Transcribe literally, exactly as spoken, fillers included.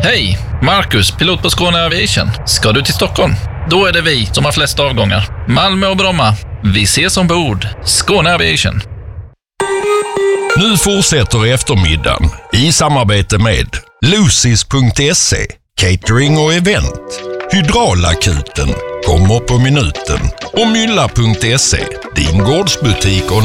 Hej, Marcus, pilot på Skåne Aviation. Ska du till Stockholm? Då är det vi som har flest avgångar. Malmö och Bromma. Vi ses ombord. Skåne Aviation. Nu fortsätter eftermiddagen i samarbete med Lucis punkt se, catering och event. Hydraulakuten kommer på minuten och Mylla punkt se, din gårdsbutik och